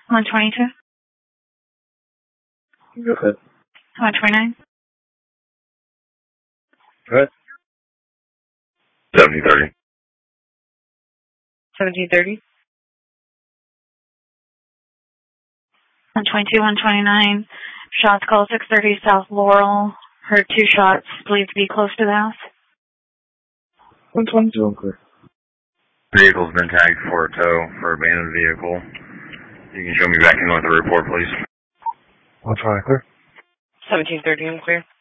122. Go ahead. 129. Go ahead. 1730. 1730. 122, 129. Shots call 630 South Laurel. Heard 2 shots. Believed to be close to the house. 122 on clear. Vehicle's been tagged for a tow for abandoned vehicle. You can show me back in with a report, please. 120 clear. 1730 on clear.